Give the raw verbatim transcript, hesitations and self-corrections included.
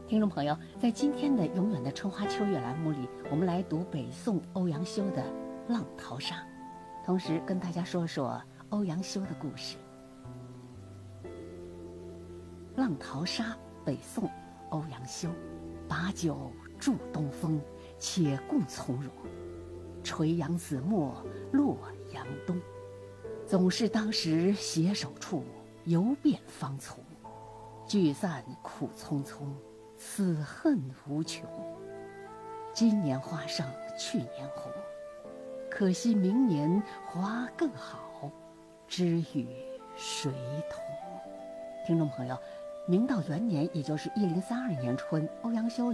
听众朋友，在今天的《永远的春花秋月》栏目里，我们来读北宋欧阳修的《浪淘沙》，同时跟大家说说欧阳修的故事。《浪淘沙》，北宋，欧阳修。把酒祝东风，且共从容。垂杨紫陌洛阳东。总是当时携手处，游遍芳丛。聚散苦匆匆，此恨无穷。今年花胜去年红，可惜明年花更好，知与谁同？听众朋友，明道元年，也就是一零三二年春，欧阳修